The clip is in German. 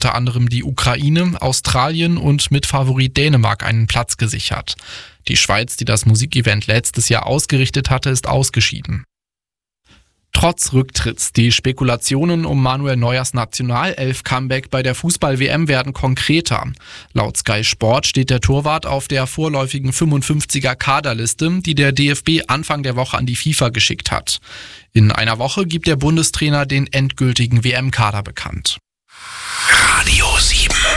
unter anderem die Ukraine, Australien und Mitfavorit Dänemark einen Platz gesichert. Die Schweiz, die das Musikevent letztes Jahr ausgerichtet hatte, ist ausgeschieden. Trotz Rücktritts, die Spekulationen um Manuel Neuers Nationalelf-Comeback bei der Fußball-WM werden konkreter. Laut Sky Sport steht der Torwart auf der vorläufigen 55er-Kaderliste, die der DFB Anfang der Woche an die FIFA geschickt hat. In einer Woche gibt der Bundestrainer den endgültigen WM-Kader bekannt. Radio 7.